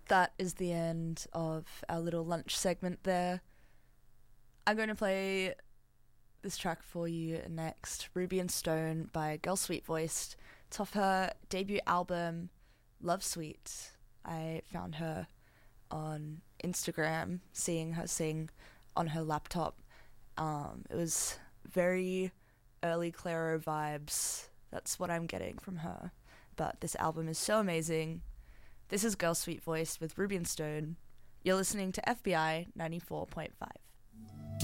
That is the end of our little lunch segment there. I'm going to play this track for you next, Ruby and Stone by Girl Sweet Voiced. It's off her debut album, Love Sweet. I found her on Instagram, seeing her sing on her laptop. It was very early Clairo vibes. That's what I'm getting from her. But this album is so amazing. This is Girl Sweet Voiced with Ruby and Stone. You're listening to FBI 94.5.